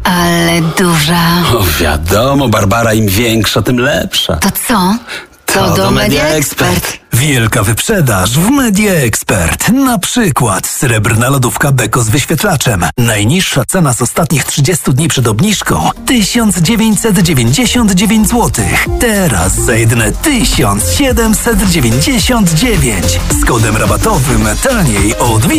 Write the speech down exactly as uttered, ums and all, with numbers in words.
Ale duża. O, wiadomo, Barbara, im większa, tym lepsza. To co? To, do do Media Media Expert. Expert. Wielka wyprzedaż w Media Expert. Na przykład srebrna lodówka Beko z wyświetlaczem. Najniższa cena z ostatnich trzydziestu dni przed obniżką tysiąc dziewięćset dziewięćdziesiąt dziewięć złotych. Teraz za jedyne tysiąc siedemset dziewięćdziesiąt dziewięć. Z kodem rabatowym taniej o